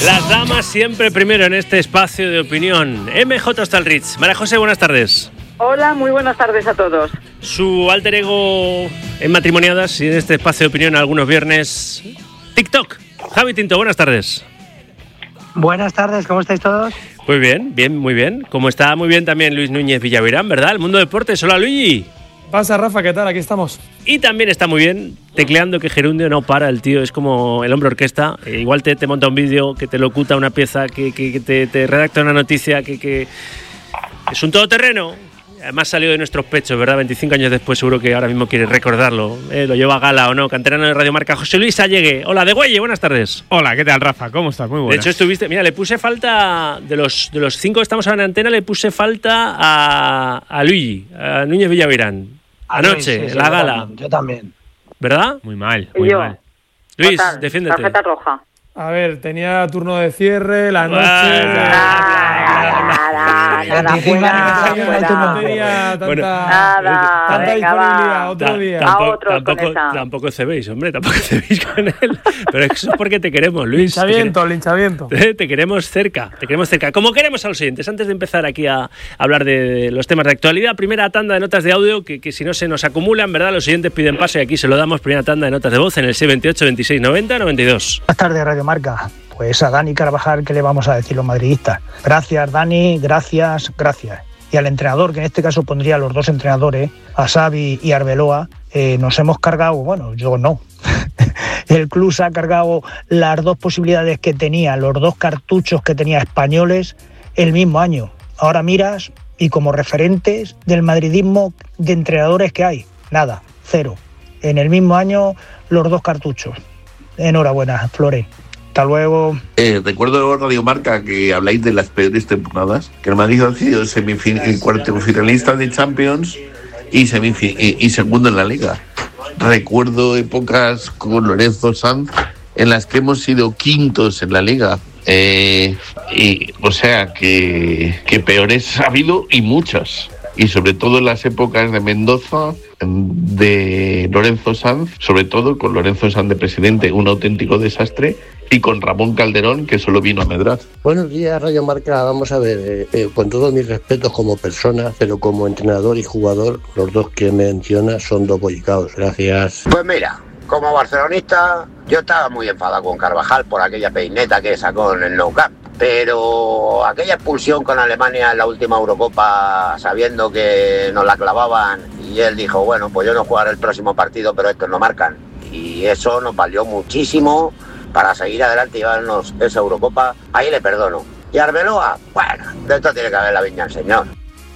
Las damas siempre primero en este espacio de opinión. MJ hasta el Ritz. María José, buenas tardes. Hola, muy buenas tardes a todos. Su alter ego en matrimoniadas y en este espacio de opinión algunos viernes. TikTok. Javi Tinto, buenas tardes. Buenas tardes, ¿cómo estáis todos? Pues bien, muy bien. Como está muy bien también Luis Núñez Villavirán, ¿verdad? El Mundo Deportes. Hola, Luigi. Pasa, Rafa, ¿qué tal? Aquí estamos. Y también está muy bien tecleando, que gerundio no para, el tío es como el hombre orquesta. Igual te monta un vídeo, que te locuta una pieza, que te redacta una noticia, que es un todoterreno. Además salió de nuestros pechos, ¿verdad? 25 años después seguro que ahora mismo quiere recordarlo. Lo lleva a gala o no. Canterano de Radio Marca, José Luis Allegue. Hola, de Güelle, buenas tardes. Hola, ¿qué tal, Rafa? ¿Cómo estás? Muy buenas. De hecho estuviste... Mira, le puse falta... De los 5 que estamos ahora en antena, le puse falta a Luigi, a Núñez Villavirán. Anoche, sí, la gala. Yo también. ¿Verdad? Muy mal, Y muy yo. mal. Luis, Fatal, defiéndete. tarjeta roja. A ver, tenía turno de cierre, la noche... Nada, No tenía tanta, Nada, tanta venga, disponibilidad, va. otro día. A otros con esa. Tampoco cebéis, hombre, tampoco cebéis con él. Pero eso es porque te queremos, Luis. Linchamiento. Te queremos cerca, Como queremos a los oyentes. Antes de empezar aquí a hablar de los temas de actualidad, primera tanda de notas de audio, que si no se nos acumulan, ¿verdad? Los oyentes piden paso y aquí se lo damos. Primera tanda de notas de voz en el 628 26 90 92. Buenas tardes, Radio Marca. Pues a Dani Carvajal, ¿qué le vamos a decir los madridistas? Gracias, Dani, gracias. Y al entrenador, que en este caso pondría a los dos entrenadores, a Xavi y Arbeloa, nos hemos cargado, bueno, yo no. El club se ha cargado las dos posibilidades que tenía, los dos cartuchos que tenía españoles el mismo año. Ahora miras y como referentes del madridismo de entrenadores que hay, nada, cero. En el mismo año los dos cartuchos. Enhorabuena, Flore. Hasta luego. Recuerdo Radio Marca que habláis de las peores temporadas, que el Madrid ha sido cuarto finalista de Champions y segundo en la Liga. Recuerdo épocas con Lorenzo Sanz en las que hemos sido quintos en la Liga. O sea que peores ha habido y muchas. Y sobre todo en las épocas de Mendoza, de Lorenzo Sanz, sobre todo con Lorenzo Sanz de presidente, un auténtico desastre, y con Ramón Calderón, que solo vino a medrar. Buenos días, Radio Marca. Vamos a ver, con todos mis respetos como persona, pero como entrenador y jugador, los dos que mencionas son dos bollicaos. Gracias. Pues mira, como barcelonista, yo estaba muy enfadado con Carvajal por aquella peineta que sacó en el Nou Camp. Pero aquella expulsión con Alemania en la última Eurocopa, sabiendo que nos la clavaban, y él dijo, bueno, pues yo no jugaré el próximo partido, pero estos no marcan. Y eso nos valió muchísimo para seguir adelante y llevarnos esa Eurocopa. Ahí le perdono. Y Arbeloa, bueno, de esto tiene que haber la viña del señor.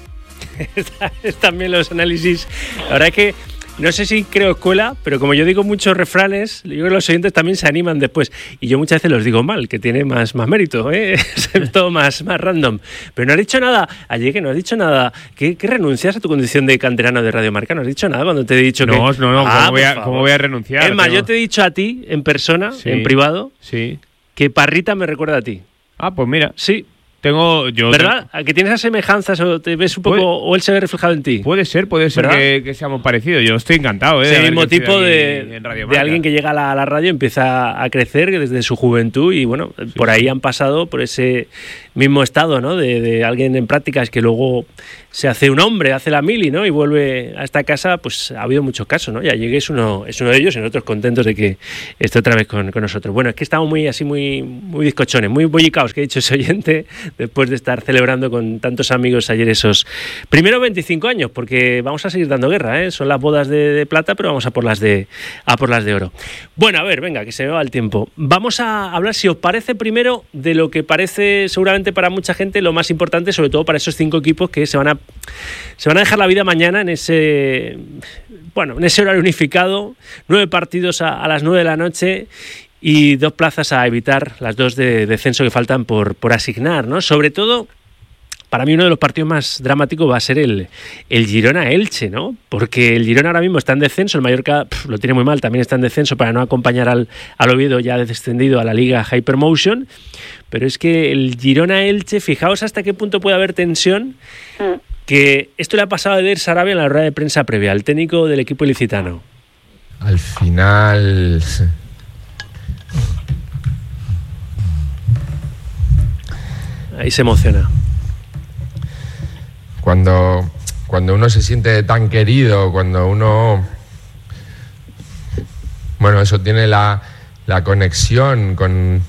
También los análisis. La verdad es que no sé si creo escuela, pero como yo digo muchos refranes, yo creo que los oyentes también se animan después. Y yo muchas veces los digo mal, que tiene más mérito, es todo más random. Pero no has dicho nada, ayer que no has dicho nada, que renuncias a tu condición de canterano de Radio Marca. No has dicho nada cuando te he dicho no, que... No, ¿cómo voy a renunciar? Es más, yo te he dicho a ti, en persona, sí, en privado, sí, que Parrita me recuerda a ti. Ah, pues mira. Sí. ¿Verdad? ¿A que tienes esas semejanzas o te ves un poco, o él se ve reflejado en ti? Puede ser que seamos parecidos. Yo estoy encantado. Es el mismo tipo de alguien que llega a la radio, empieza a crecer desde su juventud y bueno, sí, por ahí han pasado por ese mismo estado, ¿no? De alguien en prácticas que luego se hace un hombre, hace la mili, ¿no? Y vuelve a esta casa. Pues ha habido muchos casos, ¿no? Ya llegué, es uno de ellos y nosotros contentos de que esté otra vez con nosotros. Bueno, es que estamos muy bizcochones, muy bollicaos, que ha dicho ese oyente, después de estar celebrando con tantos amigos ayer esos primero 25 años, porque vamos a seguir dando guerra, ¿eh? Son las bodas de plata, pero vamos a por las de oro. Bueno, a ver, venga, que se me va el tiempo. Vamos a hablar, si os parece, primero de lo que parece seguramente para mucha gente lo más importante, sobre todo para esos 5 equipos que se van a dejar la vida mañana en ese horario unificado, 9 partidos a las 9 de la noche y 2 plazas a evitar, las 2 de descenso que faltan por asignar, ¿no? Sobre todo, para mí uno de los partidos más dramáticos va a ser el Girona-Elche, ¿no? Porque el Girona ahora mismo está en descenso, el Mallorca lo tiene muy mal, también está en descenso para no acompañar al Oviedo ya descendido a la Liga Hypermotion, pero es que el Girona-Elche, fijaos hasta qué punto puede haber tensión, que esto le ha pasado a Eder Sarabia en la rueda de prensa previa, al técnico del equipo ilicitano. Al final... ahí se emociona. Cuando uno se siente tan querido, cuando uno... Bueno, eso tiene la conexión con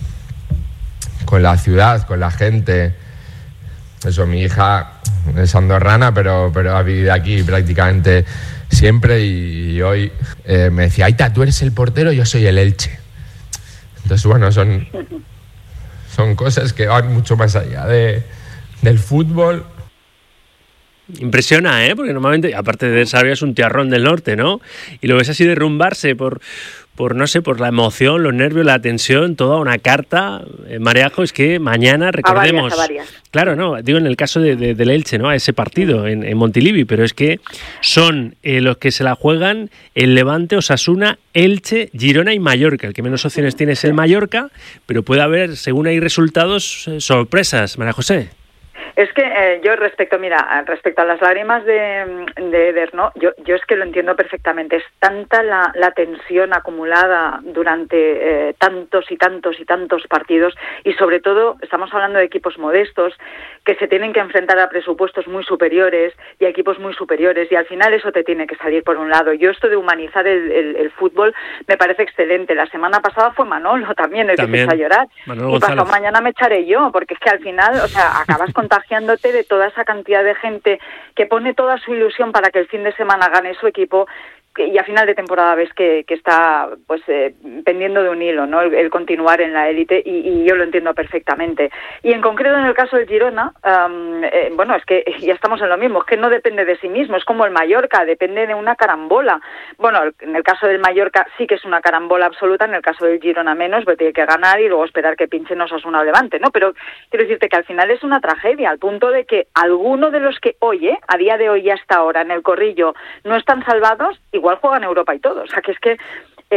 la ciudad, con la gente. Eso, mi hija es andorrana, pero ha vivido aquí prácticamente siempre y hoy me decía, Aita, tú eres el portero, yo soy el Elche. Entonces, bueno, son cosas que van mucho más allá del fútbol. Impresiona, porque normalmente, aparte de Sarabia, es un tiarrón del norte, ¿no? Y lo ves así derrumbarse por no sé, por la emoción, los nervios, la tensión, toda una carta. Mareajo, es que mañana, recordemos... A varias. Claro, no, digo en el caso del Elche, ¿no? A ese partido en Montilivi, pero es que son los que se la juegan el Levante, Osasuna, Elche, Girona y Mallorca. El que menos opciones tiene es el Mallorca, pero puede haber, según hay resultados, sorpresas, María José. Es que yo respecto a las lágrimas de Eder, ¿no? Yo es que lo entiendo perfectamente. Es tanta la tensión acumulada durante tantos partidos y sobre todo estamos hablando de equipos modestos que se tienen que enfrentar a presupuestos muy superiores y a equipos muy superiores y al final eso te tiene que salir por un lado. Yo esto de humanizar el fútbol me parece excelente. La semana pasada fue Manolo también el que empezó a llorar. Manolo y González. pasado mañana me echaré yo porque es que al final, o sea, acabas contagiándote de toda esa cantidad de gente que pone toda su ilusión para que el fin de semana gane su equipo y a final de temporada ves que está pues pendiendo de un hilo, ¿no? El continuar en la élite y yo lo entiendo perfectamente. Y en concreto en el caso del Girona, bueno, es que ya estamos en lo mismo, es que no depende de sí mismo, es como el Mallorca, depende de una carambola. Bueno, en el caso del Mallorca sí que es una carambola absoluta, en el caso del Girona menos, porque tiene que ganar y luego esperar que pinchen Osasuna o Levante, ¿no? Pero quiero decirte que al final es una tragedia, al punto de que alguno de los que hoy, a día de hoy y hasta ahora, en el corrillo, no están salvados, igual juegan Europa y todo. O sea, que es que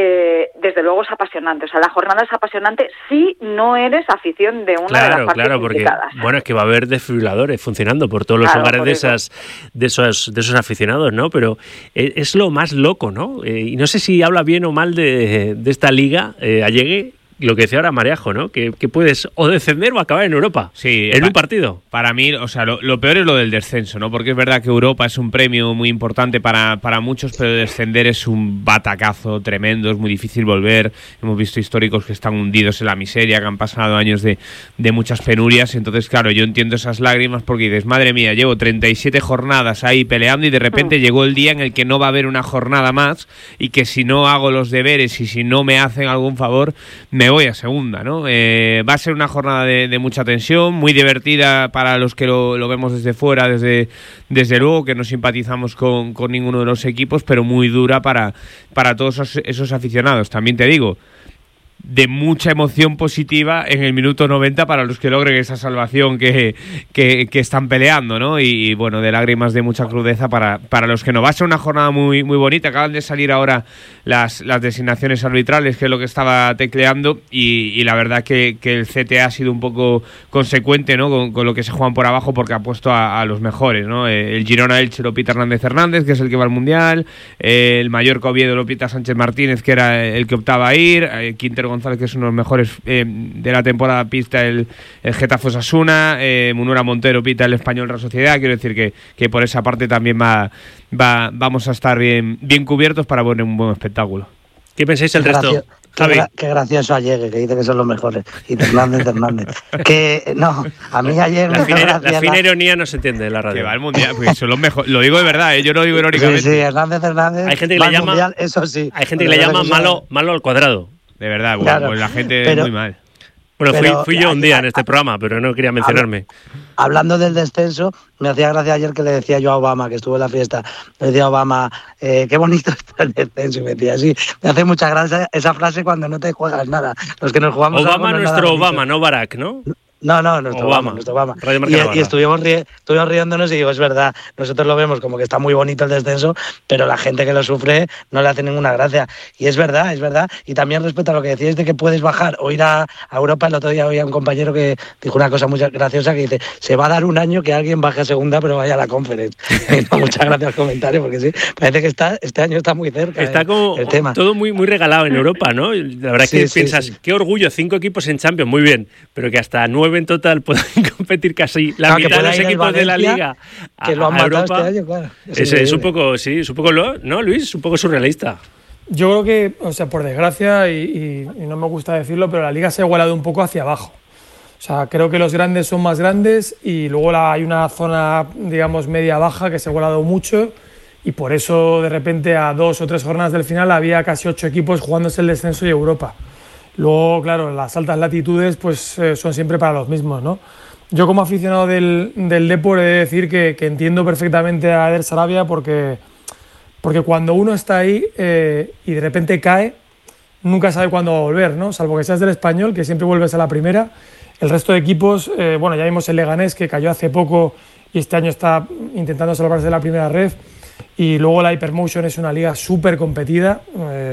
desde luego es apasionante. O sea, la jornada es apasionante si no eres afición de una de las partes implicadas. Porque, bueno, es que va a haber desfibriladores funcionando por todos los hogares de esos aficionados, ¿no? Pero es lo más loco, ¿no? Y no sé si habla bien o mal de esta liga, Allegue, lo que decía ahora Mareajo, ¿no? Que puedes o descender o acabar en Europa. Sí, en un partido. Para mí, o sea, lo peor es lo del descenso, ¿no? Porque es verdad que Europa es un premio muy importante para muchos, pero descender es un batacazo tremendo, es muy difícil volver. Hemos visto históricos que están hundidos en la miseria, que han pasado años de muchas penurias. Entonces, claro, yo entiendo esas lágrimas porque dices, madre mía, llevo 37 jornadas ahí peleando y de repente llegó el día en el que no va a haber una jornada más y que si no hago los deberes y si no me hacen algún favor, me voy a segunda, ¿no? Va a ser una jornada de mucha tensión, muy divertida para los que lo vemos desde fuera, desde luego que no simpatizamos con ninguno de los equipos, pero muy dura para todos esos aficionados. También te digo, de mucha emoción positiva en el minuto 90 para los que logren esa salvación que están peleando, ¿no? Y bueno, de lágrimas de mucha crudeza para los que no. Va a ser una jornada muy, muy bonita. Acaban de salir ahora las designaciones arbitrales, que es lo que estaba tecleando, y la verdad que el CTA ha sido un poco consecuente, ¿no? Con lo que se juegan por abajo, porque ha puesto a los mejores, ¿no? El Girona Elche lo pita Hernández, que es el que va al Mundial. El Mallorca Oviedo lo pita Sánchez Martínez, que era el que optaba a ir. Quintero González, que es uno de los mejores de la temporada, pista el Getafe Osasuna. Munura Montero pita el Español Real Sociedad. Quiero decir que por esa parte también vamos a estar bien cubiertos para poner un buen espectáculo. ¿Qué pensáis el resto? Qué gracioso Allegue, que dice que son los mejores. Y Hernández. Que no, a mí Allegue la fina ironía no se entiende en la radio. Que va al Mundial, pues son los mejores. Lo digo de verdad, yo no lo digo irónicamente. Sí, Hernández. Hay gente que le llama mundial, eso sí. Hay gente que le llama malo al cuadrado. De verdad, bueno, claro, pues la gente muy mal. Bueno, fui yo un día en este programa, pero no quería mencionarme. Hablando del descenso, me hacía gracia ayer que le decía yo a Obama, que estuvo en la fiesta, le decía a Obama, qué bonito está el descenso, y me decía así. Me hace mucha gracia esa frase cuando no te juegas nada. Los que nos jugamos Obama, nuestro Obama, no Barack, ¿no? No, nuestro Obama. Y estuvimos riéndonos y digo, es verdad, nosotros lo vemos como que está muy bonito el descenso, pero la gente que lo sufre no le hace ninguna gracia. Y es verdad. Y también respecto a lo que decíais de que puedes bajar o ir a Europa, el otro día oía un compañero que dijo una cosa muy graciosa que dice, se va a dar un año que alguien baje a segunda pero vaya a la Conference. Muchas gracias al comentario, porque sí, parece que este año está muy cerca. Está como el tema. Todo muy, muy regalado en Europa, ¿no? La verdad es que piensas, qué orgullo, 5 equipos en Champions, muy bien, pero que hasta 9 9 en total puedan competir casi la mitad de los equipos de la Liga que lo han matado Europa, este año, claro. Es un poco, sí, es un poco ¿no, Luis? Es un poco surrealista. Yo creo que, o sea, por desgracia, y no me gusta decirlo, pero la Liga se ha igualado un poco hacia abajo. O sea, creo que los grandes son más grandes y luego hay una zona, digamos, media-baja que se ha igualado mucho y por eso, de repente, a 2 o 3 jornadas del final había casi 8 equipos jugándose el descenso y Europa. Luego, claro, las altas latitudes pues son siempre para los mismos, ¿no? Yo, como aficionado del Depor, he de decir que entiendo perfectamente a Eder Sarabia porque cuando uno está ahí y de repente cae, nunca sabe cuándo va a volver, ¿no? Salvo que seas del Español, que siempre vuelves a la primera. El resto de equipos, bueno, ya vimos el Leganés, que cayó hace poco y este año está intentando salvarse de la primera ref. Y luego la Hypermotion es una liga súper competida,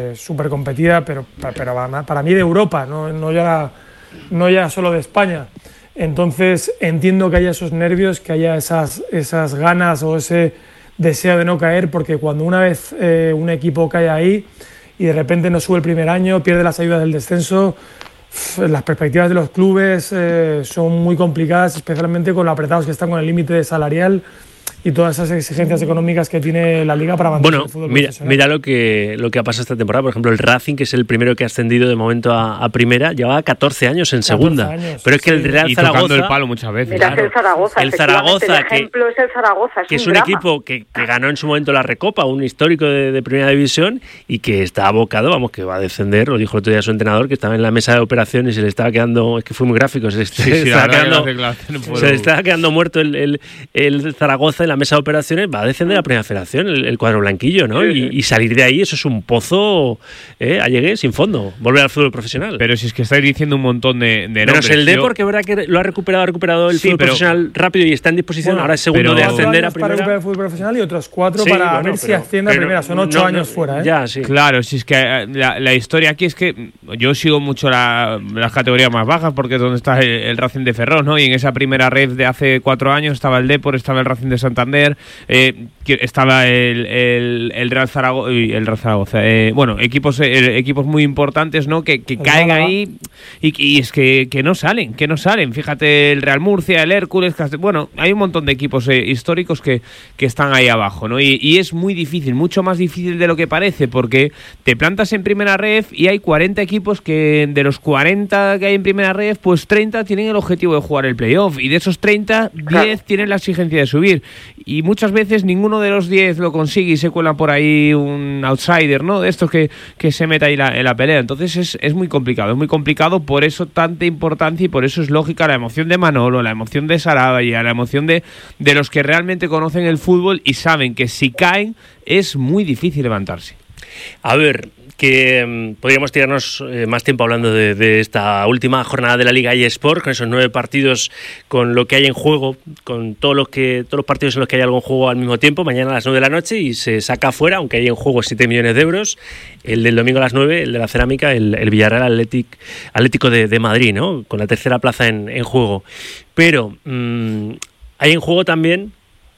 pero para mí de Europa, no ya solo de España. Entonces entiendo que haya esos nervios, que haya esas ganas o ese deseo de no caer, porque cuando una vez un equipo cae ahí y de repente no sube el primer año, pierde las ayudas del descenso, las perspectivas de los clubes son muy complicadas, especialmente con lo apretados que están con el límite salarial y todas esas exigencias económicas que tiene la Liga para mantener el fútbol profesional. Mira lo que ha pasado esta temporada. Por ejemplo, el Racing, que es el primero que ha ascendido de momento a primera, llevaba 14 años en segunda. Pero es que el Real Zaragoza... tocando el palo muchas veces. Mira, claro, el Zaragoza, el ejemplo es el Zaragoza. Que es un equipo que ganó en su momento la Recopa, un histórico de primera división, y que está abocado, vamos, que va a descender. Lo dijo el otro día su entrenador, que estaba en la mesa de operaciones y se le estaba quedando... Es que fue muy gráfico. Se le estaba quedando muerto el Zaragoza en la mesa de operaciones. Va a descender a Primera Federación el cuadro blanquillo, ¿no? Y salir de ahí, eso es un pozo allegué sin fondo, volver al fútbol profesional. Pero si es que estáis diciendo un montón de nombres. Menos el Depor, que es verdad que lo ha recuperado el fútbol profesional rápido y está en disposición, bueno, ahora es segundo de ascender a primera. Para recuperar el fútbol profesional y otros 4 para ver si asciende a primera, son 8 años fuera, ¿eh? Ya, sí. Claro, si es que la historia aquí es que yo sigo mucho las categorías más bajas porque es donde está el Racing de Ferrol, ¿no? Y en esa primera ref de hace 4 años estaba el Depor, estaba el Racing de Santander, estaba el Real Zaragoza, bueno, equipos muy importantes, ¿no? Que caen ahí y es que no salen. Fíjate, el Real Murcia, el Hércules, bueno, hay un montón de equipos históricos que están ahí abajo, ¿no? Y es muy difícil, mucho más difícil de lo que parece, porque te plantas en primera ref y hay 40 equipos que de los 40 que hay en primera ref, pues 30 tienen el objetivo de jugar el playoff, y de esos 30, 10 tienen la exigencia de subir, y muchas veces ninguno de los 10 lo consigue y se cuela por ahí un outsider, ¿no? De estos que se meta ahí en la pelea. Entonces es muy complicado, por eso tanta importancia y por eso es lógica la emoción de Manolo, la emoción de Sarabia, la emoción de los que realmente conocen el fútbol y saben que si caen es muy difícil levantarse. A ver, que podríamos tirarnos más tiempo hablando de esta última jornada de la Liga eSport, con esos 9 partidos, con lo que hay en juego, con todos los partidos en los que hay algo en juego al mismo tiempo, mañana a las 9 de la noche, y se saca fuera, aunque hay en juego 7 millones de euros, el del domingo a las 9, el de la Cerámica, el Villarreal Atlético de Madrid, ¿no? Con la tercera plaza en juego. Pero hay en juego también,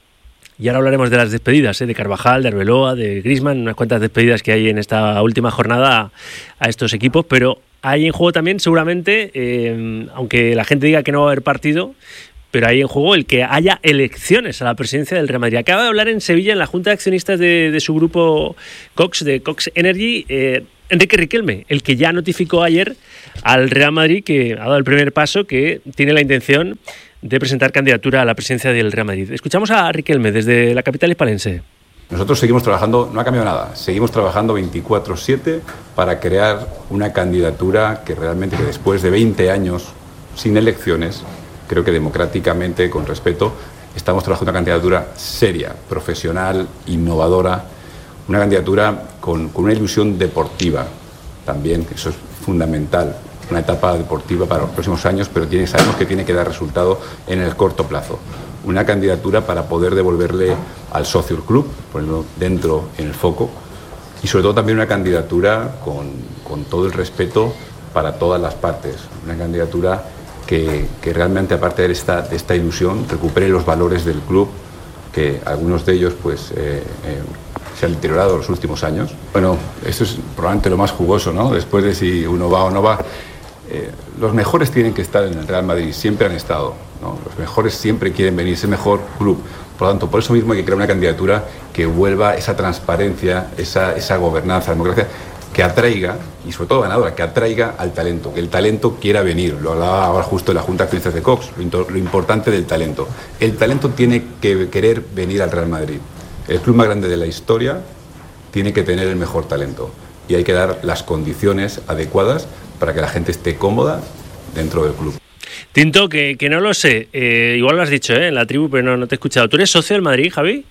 y ahora hablaremos de las despedidas, de Carvajal, de Arbeloa, de Griezmann, unas cuantas despedidas que hay en esta última jornada a estos equipos, pero hay en juego también seguramente, aunque la gente diga que no va a haber partido, pero hay en juego el que haya elecciones a la presidencia del Real Madrid. Acaba de hablar en Sevilla, en la Junta de Accionistas de su grupo Cox, de Cox Energy, Enrique Riquelme, el que ya notificó ayer al Real Madrid, que ha dado el primer paso, que tiene la intención de presentar candidatura a la presidencia del Real Madrid. Escuchamos a Riquelme desde la capital hispalense. Nosotros seguimos trabajando, no ha cambiado nada, seguimos trabajando 24/7 para crear una candidatura que realmente, que después de 20 años sin elecciones, creo que democráticamente, con respeto, estamos trabajando una candidatura seria, profesional, innovadora, una candidatura con una ilusión deportiva también, eso es fundamental. Una etapa deportiva para los próximos años, pero sabemos que tiene que dar resultado en el corto plazo. Una candidatura para poder devolverle al socio el club, ponerlo dentro en el foco, y sobre todo también una candidatura con todo el respeto para todas las partes. Una candidatura que realmente, aparte de esta ilusión, recupere los valores del club, que algunos de ellos pues se han deteriorado en los últimos años. Bueno, esto es probablemente lo más jugoso, ¿no? Después de si uno va o no va. los mejores tienen que estar en el Real Madrid, siempre han estado, ¿no? Los mejores siempre quieren venir, es el mejor club. Por lo tanto, por eso mismo hay que crear una candidatura que vuelva esa transparencia, esa gobernanza, democracia, que atraiga, y sobre todo ganadora, que atraiga al talento, que el talento quiera venir. Lo hablaba ahora justo de la Junta de Accionistas de Cox, lo importante del talento. El talento tiene que querer venir al Real Madrid. El club más grande de la historia tiene que tener el mejor talento. Y hay que dar las condiciones adecuadas para que la gente esté cómoda dentro del club. Tinto, que no lo sé, igual lo has dicho en la tribu, pero no te he escuchado. ¿Tú eres socio del Madrid, Javi?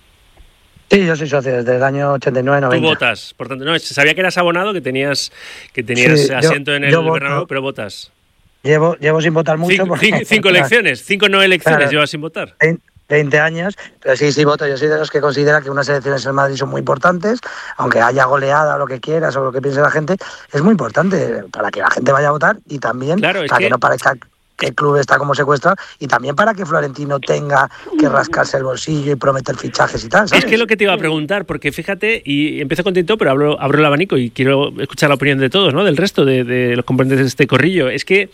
Sí, yo soy socio desde el año 89-90. Tú votas, por tanto, no, sabía que eras abonado, que tenías sí, asiento en el Bernabéu, pero votas. Llevo sin votar mucho. Cinco elecciones, 5 no elecciones, claro, llevas sin votar. 20 años, pero sí voto. Yo soy de los que considera que unas elecciones en Madrid son muy importantes, aunque haya goleada o lo que quieras o lo que piense la gente, es muy importante para que la gente vaya a votar y también para que no parezca que el club está como secuestrado, y también para que Florentino tenga que rascarse el bolsillo y prometer fichajes y tal, ¿sabes? Es que lo que te iba a preguntar, porque fíjate, y empiezo con Tinto, pero abro el abanico y quiero escuchar la opinión de todos, ¿no? Del resto de los componentes de este corrillo. Es que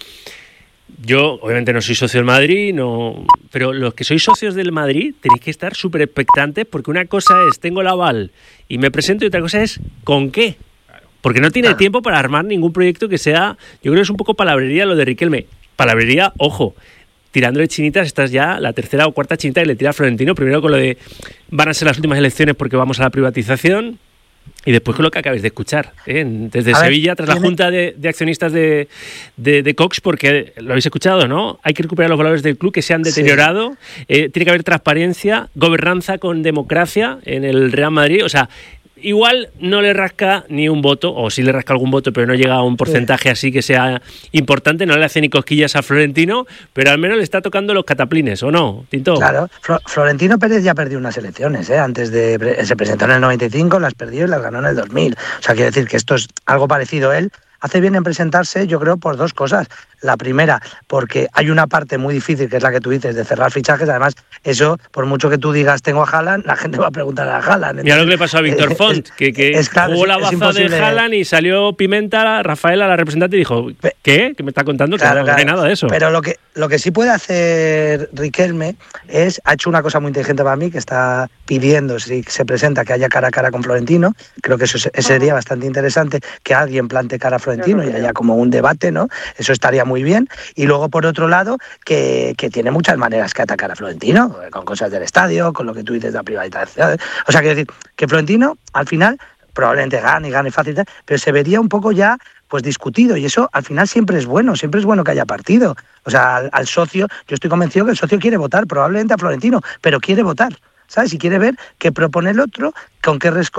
yo, obviamente, no soy socio del Madrid, pero los que sois socios del Madrid tenéis que estar súper expectantes, porque una cosa es, tengo el aval y me presento, y otra cosa es, ¿con qué? Porque no tiene tiempo para armar ningún proyecto que sea... Yo creo que es un poco palabrería lo de Riquelme. Palabrería, ojo, tirándole chinitas, estás ya la tercera o cuarta chinita que le tira a Florentino, primero con lo de van a ser las últimas elecciones porque vamos a la privatización, y después con lo que acabáis de escuchar, desde Sevilla, tras la Junta de Accionistas de Cox, porque lo habéis escuchado, ¿no? Hay que recuperar los valores del club que se han deteriorado, tiene que haber transparencia, gobernanza con democracia en el Real Madrid, o sea... Igual no le rasca ni un voto, o sí le rasca algún voto, pero no llega a un porcentaje así que sea importante, no le hace ni cosquillas a Florentino, pero al menos le está tocando los cataplines, ¿o no, Tinto? Claro, Florentino Pérez ya perdió unas elecciones, antes se presentó en el 95, las perdió y las ganó en el 2000. O sea, quiere decir que esto es algo parecido a él. Hace bien en presentarse, yo creo, por dos cosas. La primera, porque hay una parte muy difícil, que es la que tú dices, de cerrar fichajes. Además, eso, por mucho que tú digas tengo a Haaland, la gente va a preguntar a Haaland. Mira lo que le pasó a Víctor Font, que jugó la baza de Haaland y salió Pimenta, Rafaela, la representante, y dijo, ¿qué? ¿Qué me está contando? Claro, no hay nada de eso. Pero lo que sí puede hacer Riquelme ha hecho una cosa muy inteligente para mí, que está pidiendo, si se presenta, que haya cara a cara con Florentino. Creo que eso sería bastante interesante, que alguien plante cara a Florentino y haya como un debate, ¿no? Eso estaría muy bien. Y luego, por otro lado, que tiene muchas maneras que atacar a Florentino, con cosas del estadio, con lo que tú dices de la privatización. O sea, quiero decir, que Florentino, al final, probablemente gane fácil, pero se vería un poco ya pues discutido, y eso al final siempre es bueno que haya partido. O sea, al socio, yo estoy convencido que el socio quiere votar, probablemente a Florentino, pero quiere votar, ¿sabes? Y quiere ver qué propone el otro, con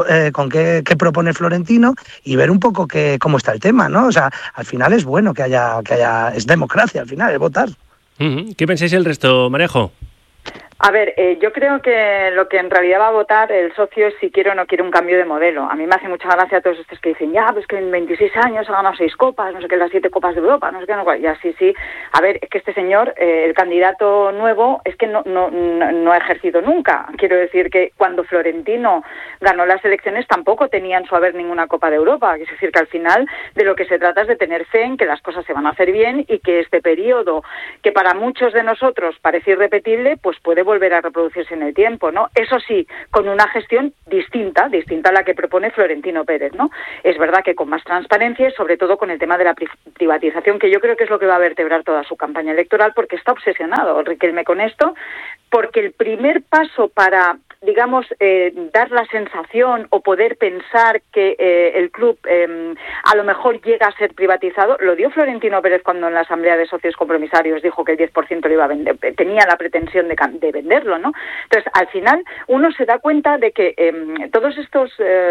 qué propone Florentino, y ver un poco cómo está el tema, ¿no? O sea, al final es bueno que haya es democracia, al final, es votar. ¿Qué pensáis el resto, Marejo? A ver, yo creo que lo que en realidad va a votar el socio es si quiere o no quiere un cambio de modelo. A mí me hace mucha gracia todos estos que dicen, pues que en 26 años ha ganado 6 copas, no sé qué, las 7 copas de Europa, no sé qué, no, ya sí. A ver, es que este señor, el candidato nuevo, es que no ha ejercido nunca. Quiero decir que cuando Florentino ganó las elecciones tampoco tenía en su haber ninguna Copa de Europa. Es decir, que al final de lo que se trata es de tener fe en que las cosas se van a hacer bien y que este periodo, que para muchos de nosotros parece irrepetible, pues puede volver a reproducirse en el tiempo, ¿no? Eso sí, con una gestión distinta a la que propone Florentino Pérez, ¿no? Es verdad que con más transparencia y sobre todo con el tema de la privatización, que yo creo que es lo que va a vertebrar toda su campaña electoral, porque está obsesionado Riquelme con esto, porque el primer paso para, digamos, dar la sensación o poder pensar que el club a lo mejor llega a ser privatizado, lo dio Florentino Pérez cuando en la Asamblea de Socios Compromisarios dijo que el 10% lo iba a vender, tenía la pretensión de venderlo, ¿no? Entonces, al final, uno se da cuenta de que todos estos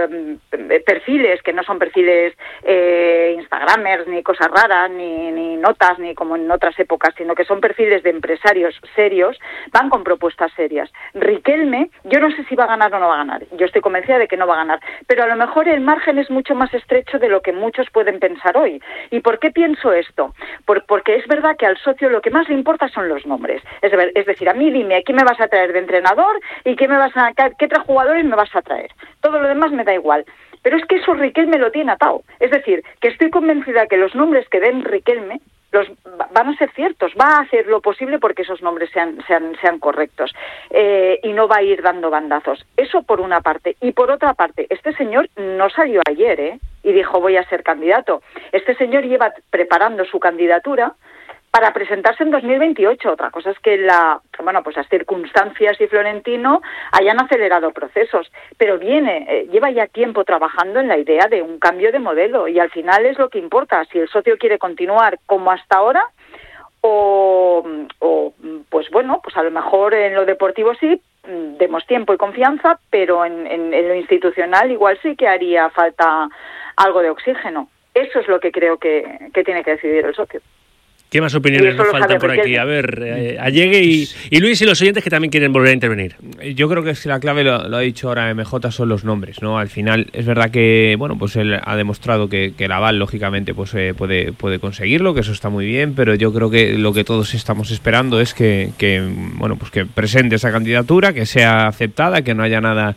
perfiles, que no son perfiles instagramers, ni cosas raras, ni notas, ni como en otras épocas, sino que son perfiles de empresarios serios, van con propuestas serias. Riquelme, yo no sé si va a ganar o no va a ganar. Yo estoy convencida de que no va a ganar. Pero a lo mejor el margen es mucho más estrecho de lo que muchos pueden pensar hoy. ¿Y por qué pienso esto? Porque es verdad que al socio lo que más le importa son los nombres. Es decir, a mí dime, ¿qué me vas a traer de entrenador? ¿Y qué 3 jugadores me vas a traer? Todo lo demás me da igual. Pero es que eso Riquelme lo tiene atado. Es decir, que estoy convencida que los nombres que den Riquelme van a ser ciertos, va a hacer lo posible porque esos nombres sean correctos, y no va a ir dando bandazos. Eso por una parte. Y por otra parte, este señor no salió ayer y dijo voy a ser candidato. Este señor lleva preparando su candidatura para presentarse en 2028. Otra cosa es que las circunstancias y Florentino hayan acelerado procesos, pero lleva ya tiempo trabajando en la idea de un cambio de modelo, y al final es lo que importa, si el socio quiere continuar como hasta ahora o a lo mejor en lo deportivo sí, demos tiempo y confianza, pero en lo institucional igual sí que haría falta algo de oxígeno. Eso es lo que creo que tiene que decidir el socio. ¿Qué más opiniones nos faltan por aquí? A ver, Allegue y Luis y los oyentes que también quieren volver a intervenir. Yo creo que la clave, lo ha dicho ahora MJ, son los nombres, ¿no? Al final es verdad que, pues él ha demostrado que el aval, lógicamente, pues puede conseguirlo, que eso está muy bien, pero yo creo que lo que todos estamos esperando es que presente esa candidatura, que sea aceptada, que no haya nada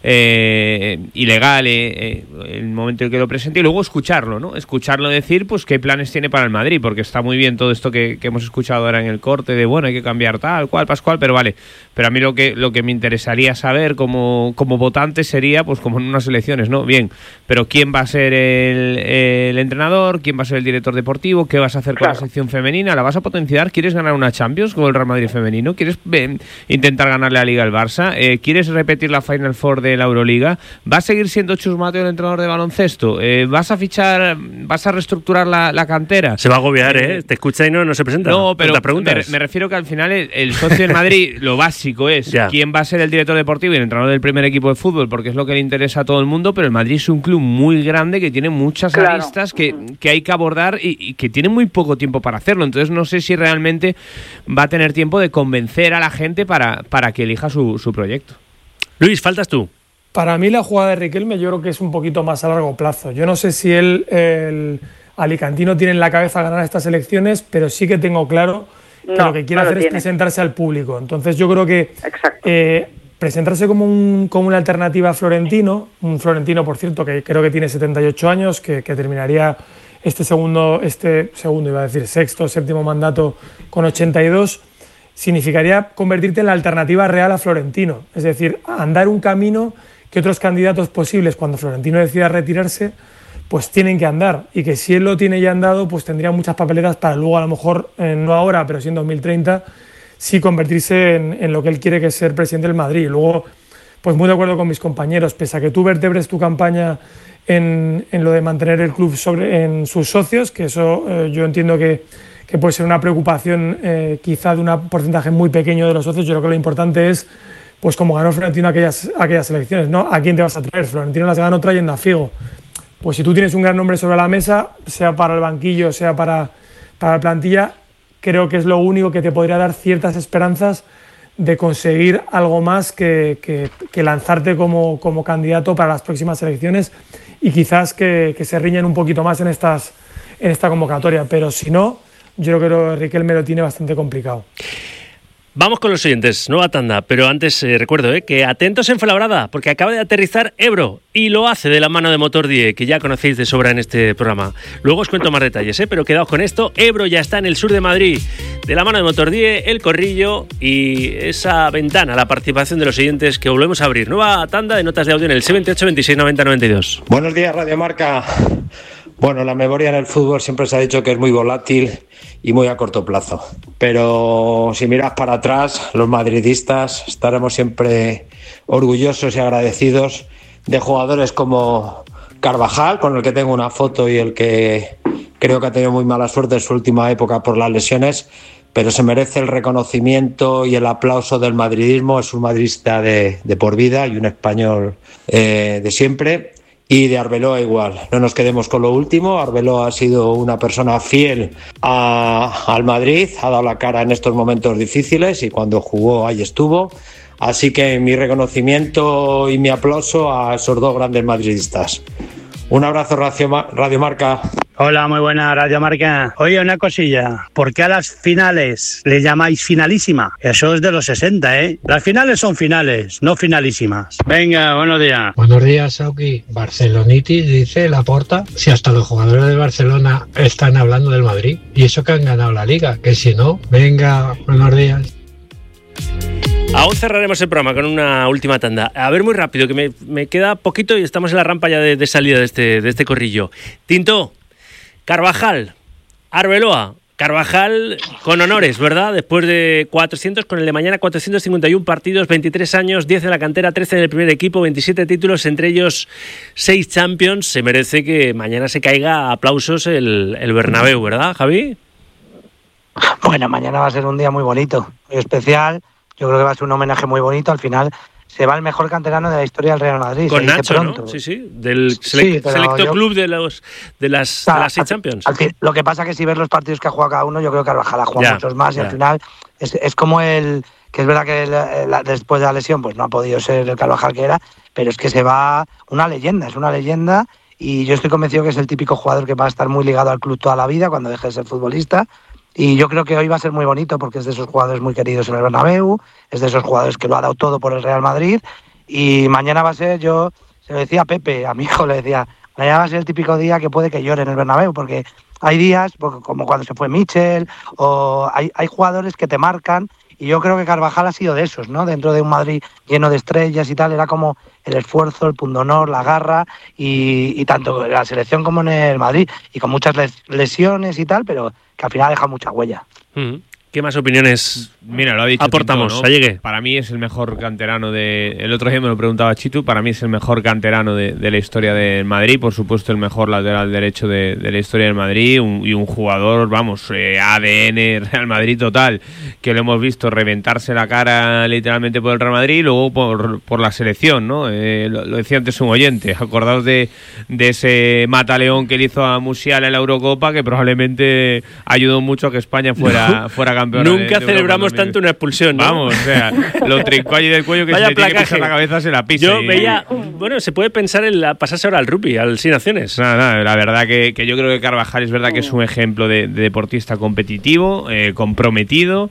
ilegal el momento en que lo presente, y luego escucharlo, ¿no? Escucharlo decir pues qué planes tiene para el Madrid, porque está muy bien todo esto que hemos escuchado ahora en el corte de hay que cambiar tal cual, Pascual, pero vale, pero a mí lo que me interesaría saber como votante sería pues como en unas elecciones, ¿no? Bien, pero ¿quién va a ser el entrenador? ¿Quién va a ser el director deportivo? ¿Qué vas a hacer con la sección femenina? ¿La vas a potenciar? ¿Quieres ganar una Champions con el Real Madrid femenino? ¿Quieres intentar ganarle a la Liga al Barça? ¿Quieres repetir la Final Four de la Euroliga? ¿Va a seguir siendo Chus Mateo el entrenador de baloncesto? ¿Vas a fichar, vas a reestructurar la cantera? Se va a agobiar, te escucha y no se presenta. No, pero me refiero que al final el socio del Madrid, lo básico es quién va a ser el director deportivo y el entrenador del primer equipo de fútbol, porque es lo que le interesa a todo el mundo, pero el Madrid es un club muy grande que tiene muchas aristas que hay que abordar y que tiene muy poco tiempo para hacerlo. Entonces no sé si realmente va a tener tiempo de convencer a la gente para que elija su proyecto. Luis, faltas tú. Para mí la jugada de Riquelme yo creo que es un poquito más a largo plazo. Yo no sé si el alicantino tiene en la cabeza ganar estas elecciones, pero sí que tengo claro que lo que quiere hacer es presentarse al público. Entonces yo creo que presentarse como una alternativa a Florentino, un Florentino, por cierto, que creo que tiene 78 años, que terminaría sexto, séptimo mandato con 82, significaría convertirte en la alternativa real a Florentino. Es decir, andar un camino que otros candidatos posibles, cuando Florentino decida retirarse, pues tienen que andar, y que si él lo tiene ya andado, pues tendría muchas papeletas para luego, a lo mejor, no ahora, pero sí en 2030, sí convertirse en lo que él quiere, que es ser presidente del Madrid. Y luego, pues muy de acuerdo con mis compañeros, pese a que tú vertebres tu campaña en lo de mantener el club en sus socios, que eso yo entiendo que puede ser una preocupación quizá de un porcentaje muy pequeño de los socios. Yo creo que lo importante es, pues como ganó Florentino aquellas elecciones, ¿no? ¿A quién te vas a traer? Florentino las ganó trayendo a Figo. Pues si tú tienes un gran nombre sobre la mesa, sea para el banquillo, sea para la plantilla, creo que es lo único que te podría dar ciertas esperanzas de conseguir algo más que lanzarte como candidato para las próximas elecciones, y quizás que se riñen un poquito más en esta convocatoria. Pero si no, yo creo que Riquelme lo tiene bastante complicado. Vamos con los siguientes, nueva tanda, pero antes recuerdo que atentos en Fuenlabrada, porque acaba de aterrizar Ebro, y lo hace de la mano de Motor 10, que ya conocéis de sobra en este programa. Luego os cuento más detalles, pero quedaos con esto. Ebro ya está en el sur de Madrid, de la mano de Motor 10, El Corrillo y esa ventana, la participación de los siguientes que volvemos a abrir. Nueva tanda de notas de audio en el 78 26 90 92. Buenos días, Radio Marca. Bueno, la memoria en el fútbol siempre se ha dicho que es muy volátil y muy a corto plazo. Pero si miras para atrás, los madridistas estaremos siempre orgullosos y agradecidos de jugadores como Carvajal, con el que tengo una foto y el que creo que ha tenido muy mala suerte en su última época por las lesiones, pero se merece el reconocimiento y el aplauso del madridismo. Es un madridista de por vida y un español de siempre. Y de Arbeloa igual, no nos quedemos con lo último. Arbeloa ha sido una persona fiel al Madrid, ha dado la cara en estos momentos difíciles y cuando jugó ahí estuvo. Así que mi reconocimiento y mi aplauso a esos dos grandes madridistas. Un abrazo, Radio Marca. Hola, muy buena Radio Marca. Oye, una cosilla. ¿Por qué a las finales le llamáis finalísima? Eso es de los 60, ¿eh? Las finales son finales, no finalísimas. Venga, buenos días. Buenos días, Sauki. Barcelonitis, dice Laporta. Si hasta los jugadores de Barcelona están hablando del Madrid. Y eso que han ganado la Liga. Que si no, venga, buenos días. Aún cerraremos el programa con una última tanda. A ver, muy rápido, que me queda poquito y estamos en la rampa ya de salida de este corrillo. Tinto, Carvajal, Arbeloa. Carvajal con honores, ¿verdad? Después de 400, con el de mañana 451 partidos, 23 años, 10 en la cantera, 13 en el primer equipo, 27 títulos, entre ellos 6 Champions. Se merece que mañana se caiga a aplausos el Bernabéu, ¿verdad, Javi? Bueno, mañana va a ser un día muy bonito, muy especial. Yo creo que va a ser un homenaje muy bonito. Al final se va el mejor canterano de la historia del Real Madrid. Con Nacho, pronto, ¿no? Sí, del selecto club de las 6 Champions. Lo que pasa es que si ves los partidos que ha jugado cada uno, yo creo que Carvajal ha jugado muchos más y al final es como que es verdad que después de la lesión pues no ha podido ser el Carvajal que era, pero es que se va es una leyenda y yo estoy convencido que es el típico jugador que va a estar muy ligado al club toda la vida cuando deje de ser futbolista. Y yo creo que hoy va a ser muy bonito porque es de esos jugadores muy queridos en el Bernabéu, es de esos jugadores que lo ha dado todo por el Real Madrid y mañana va a ser, yo se lo decía a Pepe, a mi hijo le decía, mañana va a ser el típico día que puede que llore en el Bernabéu porque hay días, como cuando se fue Michel, o hay jugadores que te marcan y yo creo que Carvajal ha sido de esos, ¿no? Dentro de un Madrid lleno de estrellas y tal, era como el esfuerzo, el pundonor, la garra y tanto en la selección como en el Madrid y con muchas lesiones y tal, pero que al final deja mucha huella. ¿Qué más opiniones Mira, lo ha dicho aportamos? Tito, ¿no? Allegue. Para mí es el mejor canterano el otro día me lo preguntaba Chitu, para mí es el mejor canterano de la historia del Madrid, por supuesto el mejor lateral derecho de la historia del Madrid y un jugador, vamos, ADN Real Madrid total, que lo hemos visto reventarse la cara literalmente por el Real Madrid y luego por la selección, ¿no? Lo decía antes un oyente, acordaos de ese mataleón que le hizo a Musiala en la Eurocopa, que probablemente ayudó mucho a que España fuera campeón. Nunca celebramos tanto una expulsión, ¿no? Vamos, o sea, lo trincó allí del cuello que vaya se le tiene que pisar la cabeza, se la pisa. Yo veía, bueno, se puede pensar en pasarse ahora al rugby, al Sin Naciones. Nada, la verdad que yo creo que Carvajal es verdad que es un ejemplo de deportista competitivo, comprometido,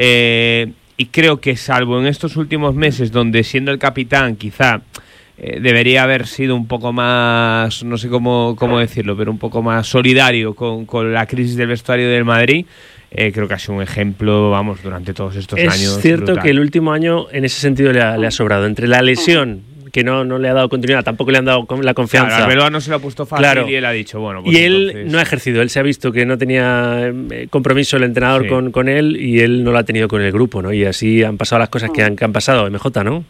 y creo que salvo en estos últimos meses donde siendo el capitán quizá debería haber sido un poco más, no sé cómo decirlo, pero un poco más solidario con la crisis del vestuario del Madrid. Creo que ha sido un ejemplo, vamos, durante todos estos años. Es cierto brutal. que el último año en ese sentido le ha sobrado. Entre la lesión, que no le ha dado continuidad, tampoco le han dado la confianza. Claro, Arbeloa no se lo ha puesto fácil y él ha dicho, bueno... Pues y él entonces... no ha ejercido, él se ha visto que no tenía compromiso el entrenador con él y él no lo ha tenido con el grupo, ¿no? Y así han pasado las cosas que han pasado, MJ, ¿no?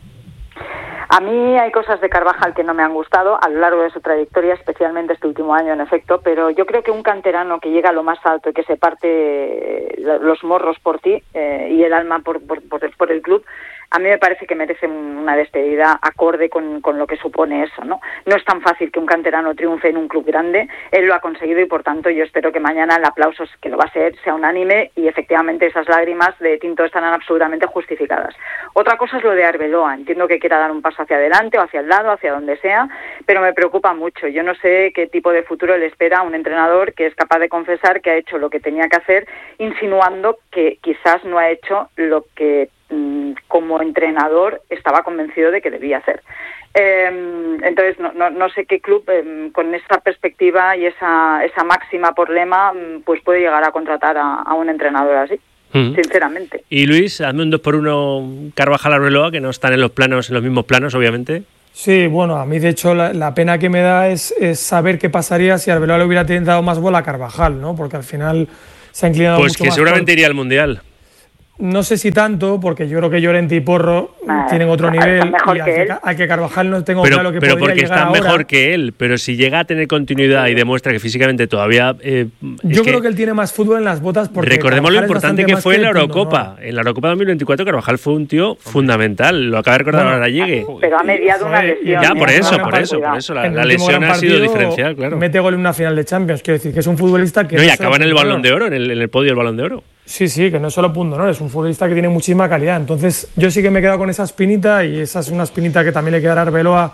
A mí hay cosas de Carvajal que no me han gustado a lo largo de su trayectoria, especialmente este último año, en efecto, pero yo creo que un canterano que llega a lo más alto y que se parte los morros por ti y el alma por el club, a mí me parece que merece una despedida acorde con lo que supone eso, ¿no? No es tan fácil que un canterano triunfe en un club grande, él lo ha conseguido y por tanto yo espero que mañana el aplauso, que lo va a ser, sea unánime y efectivamente esas lágrimas de Tinto estarán absolutamente justificadas. Otra cosa es lo de Arbeloa, entiendo que quiera dar un paso hacia adelante o hacia el lado, hacia donde sea, pero me preocupa mucho. Yo no sé qué tipo de futuro le espera a un entrenador que es capaz de confesar que ha hecho lo que tenía que hacer, insinuando que quizás no ha hecho lo que como entrenador estaba convencido de que debía hacer. Entonces no sé qué club con esa perspectiva y esa máxima por lema pues puede llegar a contratar a un entrenador así, sinceramente. Y Luis, hazme un 2-1 Carvajal Arbeloa, que no están en los mismos planos, obviamente. Sí, bueno, a mí de hecho la pena que me da es saber qué pasaría si Arbeloa le hubiera dado más bola a Carvajal, ¿no? Porque al final se ha inclinado pues mucho que más seguramente iría al Mundial. No sé si tanto, porque yo creo que Llorente y Porro tienen otro nivel y al que Carvajal no tengo claro que podría llegar ahora. Pero porque está mejor que él, pero si llega a tener continuidad y demuestra que físicamente todavía... yo creo que él tiene más fútbol en las botas porque... Recordemos lo importante que fue en la Eurocopa. En la Eurocopa 2024 Carvajal fue un tío fundamental, lo acaba de recordar ahora Llegue. Pero ha mediado una lesión. Ya, por eso. La lesión ha sido diferencial, claro. Mete gol en una final de Champions, quiero decir que es un futbolista que... No, y acaba en el Balón de Oro, en el podio del Balón de Oro. Sí, que no es solo punto, ¿no? Es un futbolista que tiene muchísima calidad. Entonces, yo sí que me he quedado con esa espinita y esa es una espinita que también le quedará a Arbeloa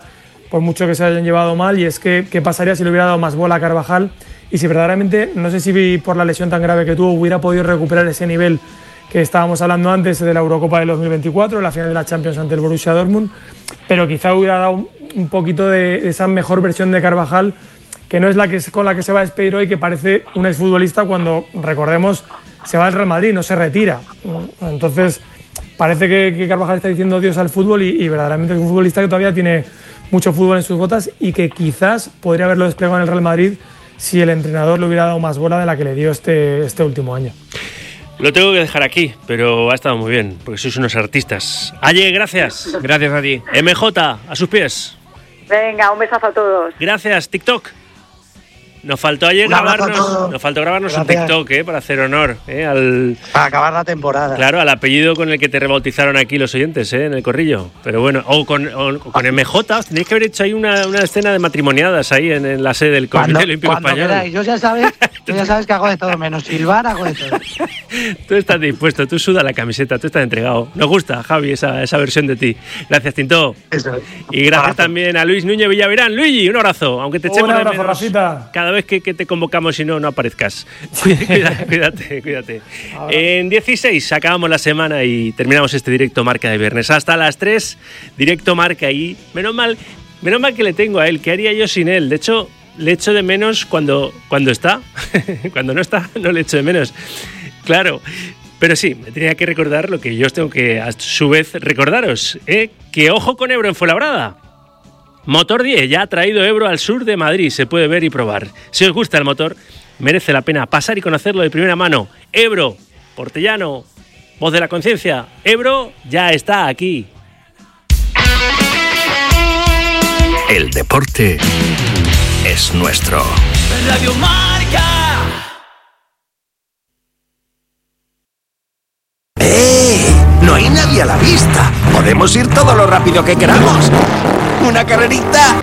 por mucho que se hayan llevado mal, y es que qué pasaría si le hubiera dado más bola a Carvajal y si verdaderamente, no sé si por la lesión tan grave que tuvo, hubiera podido recuperar ese nivel que estábamos hablando antes de la Eurocopa del 2024, la final de la Champions ante el Borussia Dortmund, pero quizá hubiera dado un poquito de esa mejor versión de Carvajal, que no es la que con la que se va a despedir hoy, que parece un exfutbolista cuando, recordemos, se va al Real Madrid, no se retira. Entonces, parece que Carvajal está diciendo adiós al fútbol y verdaderamente es un futbolista que todavía tiene mucho fútbol en sus botas y que quizás podría haberlo desplegado en el Real Madrid si el entrenador le hubiera dado más bola de la que le dio este último año. Lo tengo que dejar aquí, pero ha estado muy bien, porque sois unos artistas. Aye, gracias. Gracias a ti. MJ, a sus pies. Venga, un besazo a todos. Gracias, TikTok. Nos faltó ayer grabarnos un TikTok, para hacer honor para acabar la temporada. Claro, al apellido con el que te rebautizaron aquí los oyentes, en el corrillo. Pero bueno, o con MJ, tendréis que haber hecho ahí una escena de matrimoniadas ahí en la sede del Comité Olímpico Español. Queráis. Yo ya sabes que hago de todo, menos silbar, hago de todo. Tú estás dispuesto, tú sudas la camiseta, tú estás entregado. Nos gusta, Javi, esa versión de ti. Gracias, Tinto. Eso. Y gracias también a Luis Núñez Villaverán. Luigi, un abrazo, aunque te echemos de menos. Rafita. Cada vez que te convocamos, si no aparezcas. Cuídate. En 16 acabamos la semana y terminamos este directo Marca de viernes. Hasta las 3, directo Marca. Y menos mal que le tengo a él. ¿Qué haría yo sin él? De hecho, le echo de menos cuando está. Cuando no está, no le echo de menos. Claro. Pero sí, me tenía que recordar lo que yo os tengo que, a su vez, recordaros. Que ojo con Ebro en Fuenlabrada. Motor 10 ya ha traído Ebro al sur de Madrid, se puede ver y probar. Si os gusta el motor, merece la pena pasar y conocerlo de primera mano. Ebro, Portellano, voz de la conciencia. Ebro ya está aquí. El deporte es nuestro. Radio Marca. No hay nadie a la vista. Podemos ir todo lo rápido que queramos. Una carrerita.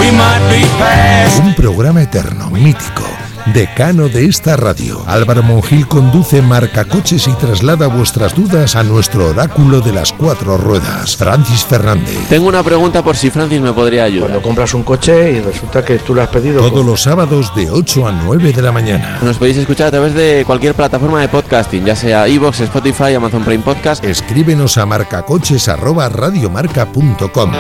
Un programa eterno, mítico, decano de esta radio. Álvaro Monjil conduce Marcacoches y traslada vuestras dudas a nuestro oráculo de las 4 ruedas, Francis Fernández. Tengo una pregunta por si Francis me podría ayudar. Cuando compras un coche y resulta que tú lo has pedido. Todos los sábados de 8 a 9 de la mañana. Nos podéis escuchar a través de cualquier plataforma de podcasting, ya sea iVoox, Spotify, Amazon Prime Podcast. Escríbenos a marcacoches@radiomarca.com.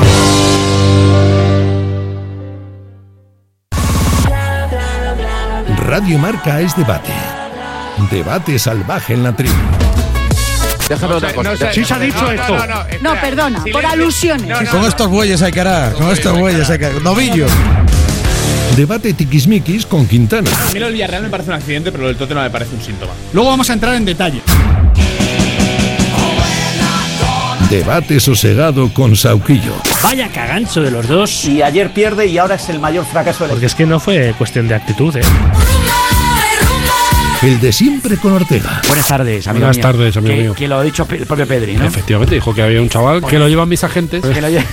Radio Marca es debate. Debate salvaje en la tribu. Déjame otra cosa. Sí se ha dicho esto. No, perdona, por alusiones. Con estos bueyes hay que arar, novillo. Debate tiquismiquis con Quintana. A mí lo del Villarreal me parece un accidente, pero lo del Tottenham me parece un síntoma. Luego vamos a entrar en detalle. Debate sosegado con Sauquillo. Vaya cagancho de los dos. Y ayer pierde y ahora es el mayor fracaso del... Porque es que no fue cuestión de actitud, El de siempre con Ortega. Buenas tardes, amigo mío. Buenas tardes, amigo mío. Que lo ha dicho el propio Pedri, ¿no? Efectivamente, dijo que había un chaval que lo llevan mis agentes.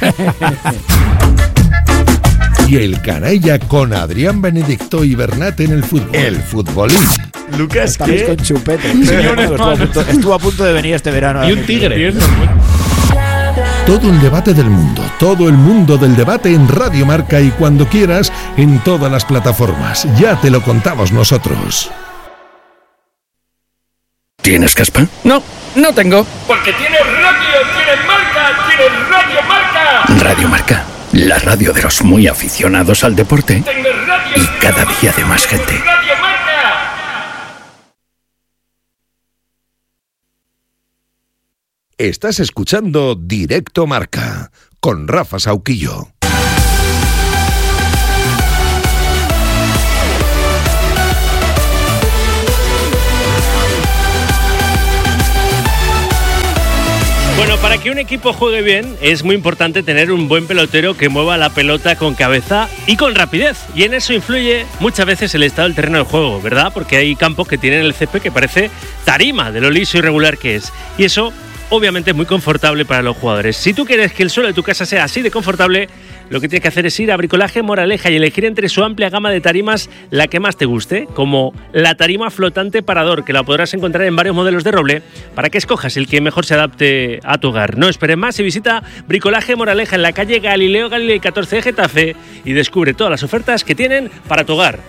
Y el canalla con Adrián Benedicto y Bernat en el fútbol. El futbolín. Lucas, ¿qué? Con chupete. Estuvo a punto de venir este verano. Y un tigre. Todo un debate del mundo, todo el mundo del debate en Radio Marca y cuando quieras en todas las plataformas. Ya te lo contamos nosotros. ¿Tienes caspa? No tengo. Porque tienes radio, tienes Radio Marca. Radio Marca, la radio de los muy aficionados al deporte y cada día de más gente. Radio Marca. Estás escuchando Directo Marca con Rafa Sauquillo. Bueno, para que un equipo juegue bien es muy importante tener un buen pelotero que mueva la pelota con cabeza y con rapidez. Y en eso influye muchas veces el estado del terreno de juego, ¿verdad? Porque hay campos que tienen el césped que parece tarima de lo liso y regular que es. Y eso, obviamente, es muy confortable para los jugadores. Si tú quieres que el suelo de tu casa sea así de confortable, lo que tienes que hacer es ir a Bricolaje Moraleja y elegir entre su amplia gama de tarimas la que más te guste, como la tarima flotante parador, que la podrás encontrar en varios modelos de roble, para que escojas el que mejor se adapte a tu hogar. No esperes más y visita Bricolaje Moraleja en la calle Galileo Galilei 14 de Getafe y descubre todas las ofertas que tienen para tu hogar.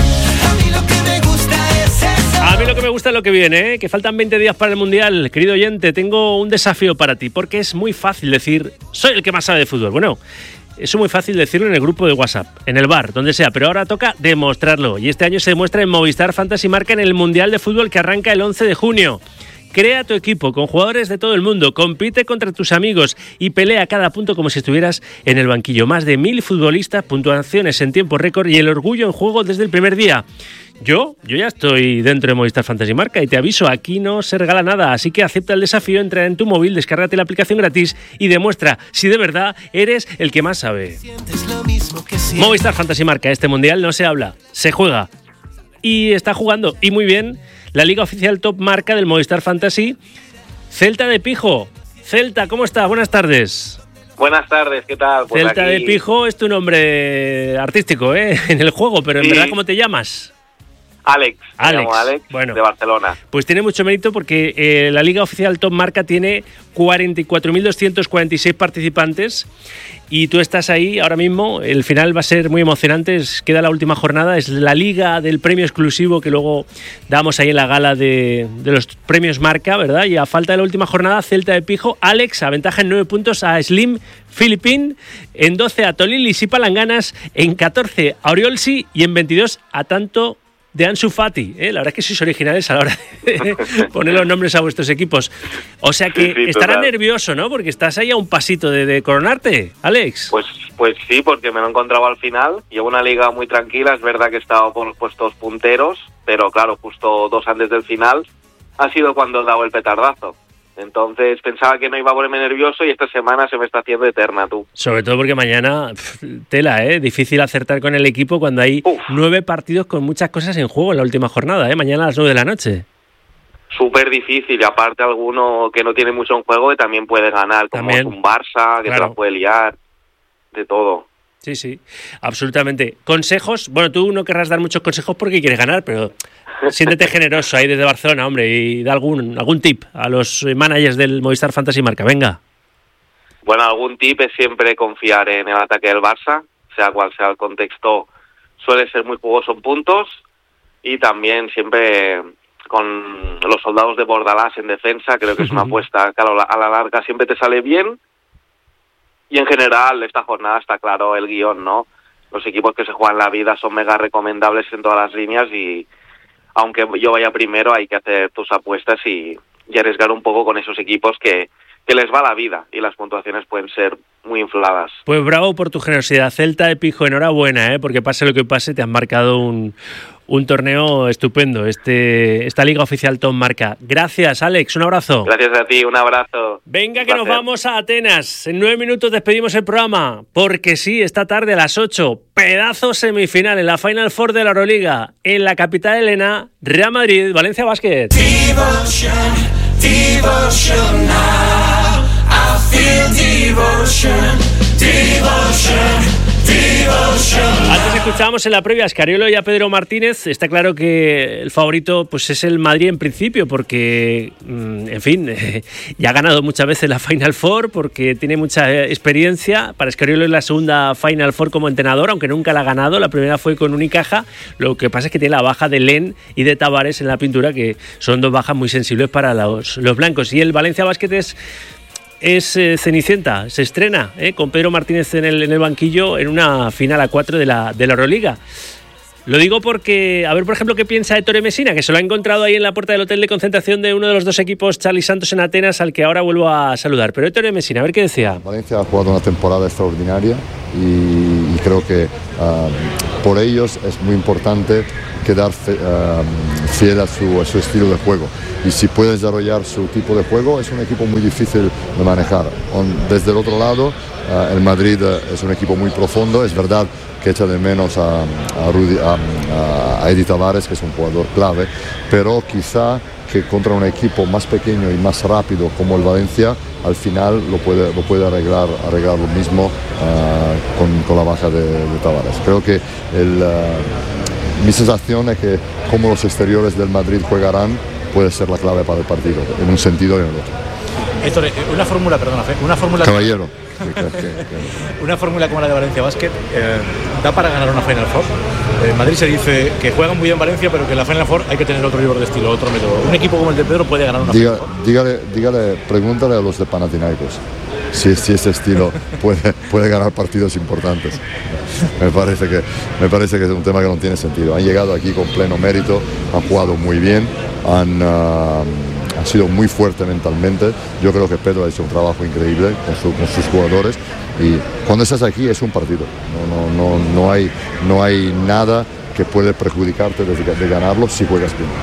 A mí lo que me gusta es lo que viene, que faltan 20 días para el Mundial. Querido oyente, tengo un desafío para ti, porque es muy fácil decir, soy el que más sabe de fútbol. Bueno, eso es muy fácil decirlo en el grupo de WhatsApp, en el bar, donde sea, pero ahora toca demostrarlo. Y este año se demuestra en Movistar Fantasy Marca en el Mundial de Fútbol que arranca el 11 de junio. Crea tu equipo con jugadores de todo el mundo, compite contra tus amigos y pelea cada punto como si estuvieras en el banquillo. Más de 1000 futbolistas, puntuaciones en tiempo récord y el orgullo en juego desde el primer día. Yo ya estoy dentro de Movistar Fantasy Marca y te aviso, aquí no se regala nada, así que acepta el desafío, entra en tu móvil, descárgate la aplicación gratis y demuestra si de verdad eres el que más sabe. Movistar Fantasy Marca, este Mundial no se habla, se juega. Y está jugando, y muy bien, la Liga Oficial Top Marca del Movistar Fantasy, Celta de Pijo. Celta, ¿cómo estás? Buenas tardes. Buenas tardes, ¿qué tal? Pues Celta aquí... de Pijo es tu nombre artístico, en el juego, pero en verdad, ¿cómo te llamas? Alex, bueno, de Barcelona. Pues tiene mucho mérito porque la Liga Oficial Top Marca tiene 44.246 participantes y tú estás ahí ahora mismo. El final va a ser muy emocionante, queda la última jornada, es la liga del premio exclusivo que luego damos ahí en la gala de los premios Marca, ¿verdad? Y a falta de la última jornada, Celta de Pijo, Alex aventaja en 9 puntos a Slim Philippín, en 12 a Tolilis y Palanganas, en 14 a Oriolsi y en 22 a Tanto de Ansu Fati. La verdad es que sois originales a la hora de poner los nombres a vuestros equipos. O sea que sí, estarás nervioso, ¿no? Porque estás ahí a un pasito de coronarte, Alex. Pues sí, porque me lo he encontrado al final. Llevo una liga muy tranquila, es verdad que he estado por los puestos punteros, pero claro, justo 2 antes del final ha sido cuando he dado el petardazo. Entonces pensaba que no iba a ponerme nervioso y esta semana se me está haciendo eterna, tú. Sobre todo porque mañana, tela, difícil acertar con el equipo cuando hay 9 partidos con muchas cosas en juego en la última jornada, mañana a las 9 de la noche. Súper difícil, y aparte alguno que no tiene mucho en juego que también puede ganar, como es un Barça, que claro, te la puede liar, de todo. Sí, absolutamente. Consejos, bueno, tú no querrás dar muchos consejos porque quieres ganar, pero siéntete generoso ahí desde Barcelona, hombre, y da algún tip a los managers del Movistar Fantasy Marca, venga. Bueno, algún tip es siempre confiar en el ataque del Barça, sea cual sea el contexto, suele ser muy jugoso en puntos, y también siempre con los soldados de Bordalás en defensa, creo que es una apuesta que a la larga siempre te sale bien. Y en general, esta jornada está claro el guión, ¿no? Los equipos que se juegan la vida son mega recomendables en todas las líneas y aunque yo vaya primero hay que hacer tus apuestas y arriesgar un poco con esos equipos que les va la vida y las puntuaciones pueden ser muy infladas. Pues bravo por tu generosidad, Celta de Pijo, enhorabuena, porque pase lo que pase, te has marcado un torneo estupendo, esta Liga Oficial Top Marca. Gracias, Alex, un abrazo. Gracias a ti, un abrazo. Venga, que nos vamos a Atenas. En 9 minutos despedimos el programa, porque sí, esta tarde a las 8, pedazo semifinal en la Final Four de la Euroliga, en la capital helena, Real Madrid, Valencia Basket. Devotion now, I feel devotion. Antes escuchábamos en la previa a Scariolo y a Pedro Martínez. Está claro que el favorito pues es el Madrid en principio porque, en fin, ya ha ganado muchas veces la Final Four porque tiene mucha experiencia. Para Scariolo es la segunda Final Four como entrenador, aunque nunca la ha ganado. La primera fue con Unicaja. Lo que pasa es que tiene la baja de Len y de Tavares en la pintura, que son 2 bajas muy sensibles para los blancos. Y el Valencia Basket es Cenicienta, se estrena con Pedro Martínez en el banquillo en una final a 4 de la Euroliga. Lo digo porque, a ver, por ejemplo, qué piensa Ettore Messina, que se lo ha encontrado ahí en la puerta del hotel de concentración de uno de los 2 equipos, Charlie Santos en Atenas, al que ahora vuelvo a saludar. Pero Ettore Messina, a ver qué decía. Valencia ha jugado una temporada extraordinaria y creo que por ellos es muy importante quedar fiel a su estilo de juego. Y si puede desarrollar su tipo de juego, es un equipo muy difícil de manejar. Desde el otro lado, el Madrid es un equipo muy profundo. Es verdad que echa de menos a Eddie Tavares, que es un jugador clave, pero quizá que contra un equipo más pequeño y más rápido como el Valencia, al final lo puede arreglar lo mismo con la baja de Tavares. Creo que mi sensación es que como los exteriores del Madrid jugarán puede ser la clave para el partido, en un sentido y en el otro. Héctor, una fórmula Caballero. Una fórmula como la de Valencia Basket da para ganar una Final Four. En Madrid se dice que juegan muy bien Valencia, pero que en la Final Four hay que tener otro libro de estilo, otro método. Un equipo como el de Pedro puede ganar una Final Four. Pregúntale a los de Panathinaikos si ese estilo puede ganar partidos importantes. Me parece que es un tema que no tiene sentido. Han llegado aquí con pleno mérito, han jugado muy bien, han sido muy fuerte mentalmente. Yo creo que Pedro ha hecho un trabajo increíble con sus jugadores, y cuando estás aquí es un partido. No hay nada que puede perjudicarte de ganarlo si juegas bien.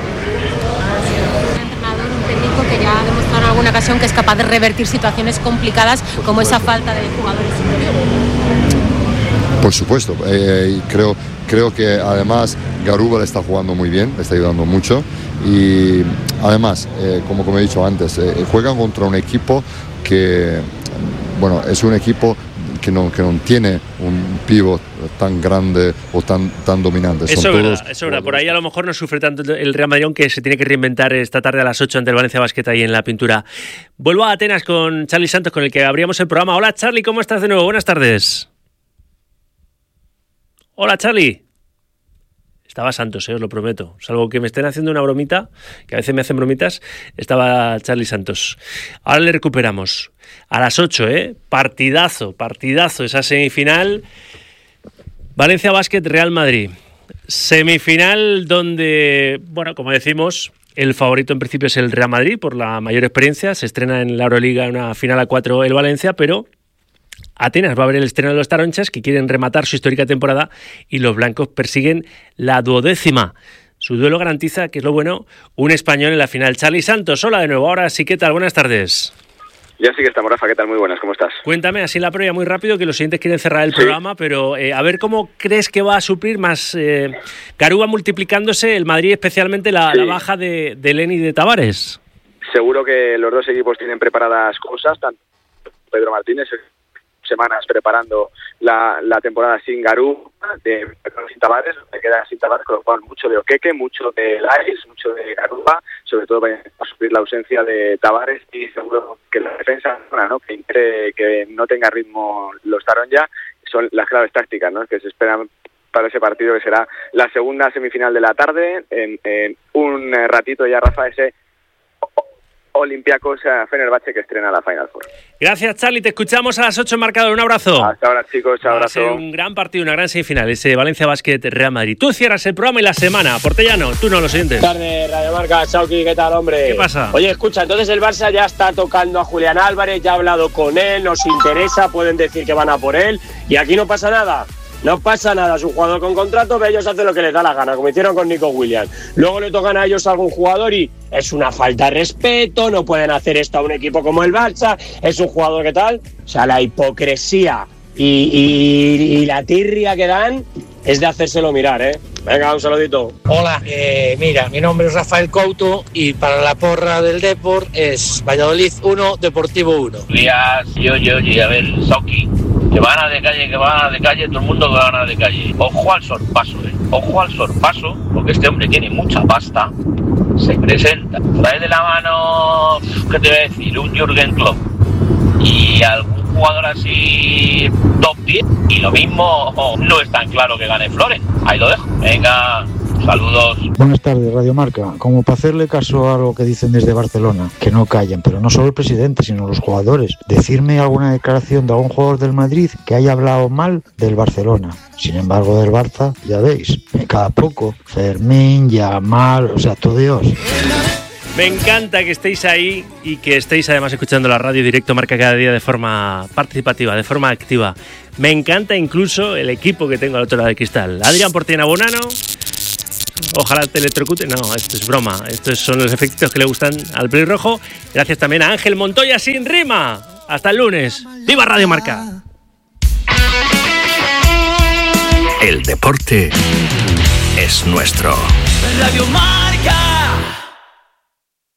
Un técnico que ya ha demostrado en alguna ocasión que es capaz de revertir situaciones complicadas como esa falta de jugadores interiores. Por supuesto, creo que además Garuba le está jugando muy bien, le está ayudando mucho, y además, como he dicho antes, juegan contra un equipo que, bueno, es un equipo que no tiene un pívot tan grande o tan dominante. Eso es verdad. Por ahí a lo mejor no sufre tanto el Real Madrid, que se tiene que reinventar esta tarde a las 8 ante el Valencia Basket ahí en la pintura. Vuelvo a Atenas con Charly Santos, con el que abríamos el programa. Hola Charly, ¿cómo estás de nuevo? Buenas tardes. Hola Charly. Estaba Santos, os lo prometo. Salvo que me estén haciendo una bromita, que a veces me hacen bromitas, estaba Charly Santos. Ahora le recuperamos. A las 8, partidazo esa semifinal. Valencia Basket, Real Madrid. Semifinal donde, bueno, como decimos, el favorito en principio es el Real Madrid por la mayor experiencia. Se estrena en la Euroliga una final a 4 el Valencia, pero Atenas va a ver el estreno de los taronchas, que quieren rematar su histórica temporada, y los blancos persiguen la 12ª. Su duelo garantiza, que es lo bueno, un español en la final. Charly Santos, hola de nuevo. Ahora sí, ¿qué tal? Buenas tardes. Ya sí que estamos, Rafa. ¿Qué tal? Muy buenas, ¿cómo estás? Cuéntame así la previa muy rápido, que los siguientes quieren cerrar el programa, pero a ver cómo crees que va a suplir más Garuba multiplicándose, el Madrid especialmente la baja de Leni y de Tavares. Seguro que los dos equipos tienen preparadas cosas, tanto Pedro Martínez, semanas preparando la temporada sin Garú, sin Tavares, me queda sin Tavares, con lo cual mucho de Oqueque, mucho de Lais, mucho de Garuba, sobre todo para suplir la ausencia de Tavares, y seguro que la defensa, ¿no?, que no tenga ritmo los Taronja, son las claves tácticas, ¿no?, que se esperan para ese partido, que será la segunda semifinal de la tarde, en un ratito ya, Rafa, ese Olympiacos Fenerbahce, que estrena la Final Four. Gracias, Charly. Te escuchamos a las 8 en Marcador. Un abrazo. Hasta ahora, chicos. Va a ser un gran partido, una gran semifinal, ese Valencia Basket Real Madrid. Tú cierras el programa y la semana. Portellano, tú no lo sientes. Buenas tardes, Radio Marca. Chauqui, ¿qué tal, hombre? ¿Qué pasa? Oye, escucha, entonces el Barça ya está tocando a Julián Álvarez, ya ha hablado con él, nos interesa, pueden decir que van a por él, y aquí no pasa nada. No pasa nada, es un jugador con contrato, pero ellos hacen lo que les da la gana, como hicieron con Nico Williams. Luego le tocan a ellos a algún jugador y es una falta de respeto, no pueden hacer esto a un equipo como el Barça, es un jugador que tal. O sea, la hipocresía y la tirria que dan es de hacérselo mirar, ¿eh? Venga, un saludito. Hola, mira, mi nombre es Rafael Couto y para la porra del Depor es Valladolid 1, Deportivo 1. Oye, a ver, Sauki, que van a de calle, todo el mundo que van a de calle. Ojo al sorpaso, porque este hombre tiene mucha pasta, se presenta, trae de la mano, ¿qué te voy a decir? Un Jürgen Klopp y algún jugador así top 10, y lo mismo no es tan claro que gane Flores. Ahí lo dejo. Venga, saludos. Buenas tardes, Radio Marca. Como para hacerle caso a lo que dicen desde Barcelona, que no callen, pero no solo el presidente, sino los jugadores. Decirme alguna declaración de algún jugador del Madrid que haya hablado mal del Barcelona. Sin embargo, del Barça, ya veis, cada poco, Fermín, Yamal, o sea, todo Dios. Me encanta que estéis ahí y que estéis además escuchando la radio Directo Marca cada día de forma participativa, de forma activa. Me encanta incluso el equipo que tengo al otro lado del cristal. Adrián Portena Bonano, ojalá te electrocute. No, esto es broma. Estos son los efectos que le gustan al pelirrojo. Gracias también a Ángel Montoya sin rima. Hasta el lunes. ¡Viva Radio Marca! El deporte es nuestro. Radio Marca.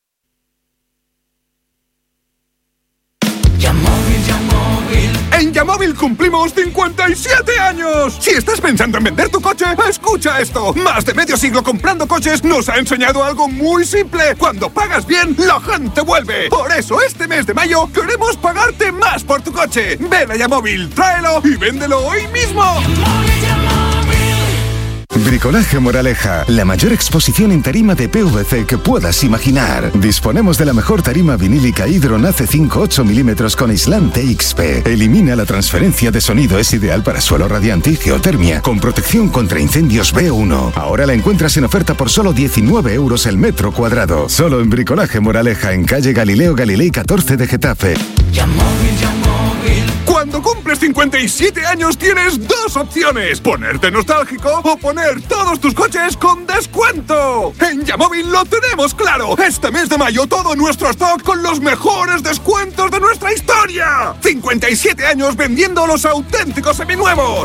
Yamóvil cumplimos 57 años. Si estás pensando en vender tu coche, escucha esto. Más de medio siglo comprando coches nos ha enseñado algo muy simple. Cuando pagas bien, la gente vuelve. Por eso este mes de mayo queremos pagarte más por tu coche. Ven a Yamóvil, tráelo y véndelo hoy mismo. Bricolaje Moraleja, la mayor exposición en tarima de PVC que puedas imaginar. Disponemos de la mejor tarima vinílica Hydron AC5 8 mm con aislante XP. Elimina la transferencia de sonido, es ideal para suelo radiante y geotermia, con protección contra incendios B1. Ahora la encuentras en oferta por solo 19 euros el metro cuadrado. Solo en Bricolaje Moraleja, en calle Galileo Galilei 14 de Getafe. Cuando cumples 57 años tienes dos opciones: ponerte nostálgico o poner todos tus coches con descuento. En Yamóvil lo tenemos claro. Este mes de mayo todo nuestro stock con los mejores descuentos de nuestra historia. 57 años vendiendo los auténticos seminuevos.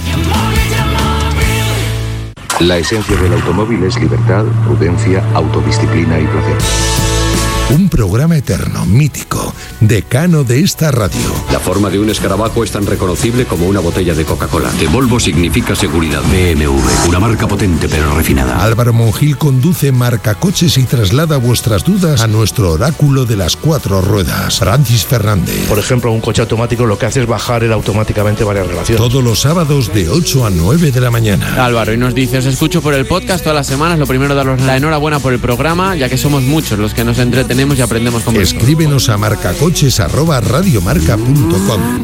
La esencia del automóvil es libertad, prudencia, autodisciplina y placer. Un programa eterno, mítico, decano de esta radio. La forma de un escarabajo es tan reconocible como una botella de Coca-Cola. De Volvo significa seguridad. BMW, una marca potente pero refinada. Álvaro Monjil conduce Marca Coches y traslada vuestras dudas a nuestro oráculo de las cuatro ruedas, Francis Fernández. Por ejemplo, un coche automático lo que hace es bajar él automáticamente varias relaciones. Todos los sábados de 8 a 9 de la mañana. Álvaro, y nos dice: os escucho por el podcast todas las semanas. Lo primero, daros la enhorabuena por el programa, ya que somos muchos los que nos entretenemos y aprendemos con vosotros. Escríbenos a marcacoches@radiomarca.com.